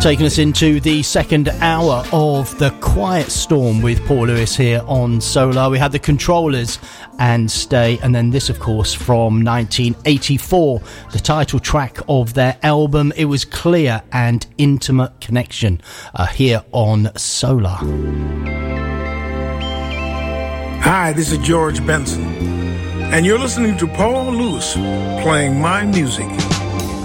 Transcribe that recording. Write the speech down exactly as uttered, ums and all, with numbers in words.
Taking us into the second hour of The Quiet Storm with Paul Lewis here on Solar. We had The Controllers and Stay, and then this, of course, from nineteen eighty-four, the title track of their album. It was Clear and Intimate Connection uh, here on Solar. Hi, this is George Benson, and you're listening to Paul Lewis playing my music.